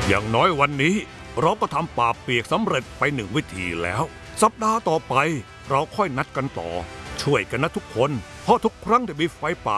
อย่างน้อยวันนี้เราก็ทำป่าเปียกสำเร็จไป1 วิธีแล้วสัปดาห์ต่อไปเราค่อยนัดกันต่อช่วยกันนะทุกคนเพราะทุกครั้งที่มีไฟป่า